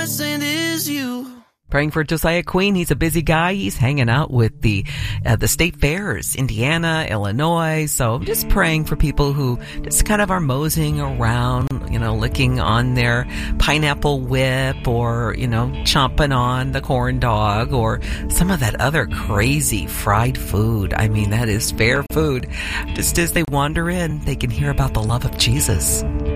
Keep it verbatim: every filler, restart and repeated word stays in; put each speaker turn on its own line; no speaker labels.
promising is you.
Praying for Josiah Queen. He's a busy guy. He's hanging out with the uh, the state fairs, Indiana, Illinois. So just praying for people who just kind of are moseying around, you know, licking on their pineapple whip or, you know, chomping on the corn dog or some of that other crazy fried food. I mean, that is fair food. Just as they wander in, they can hear about the love of Jesus.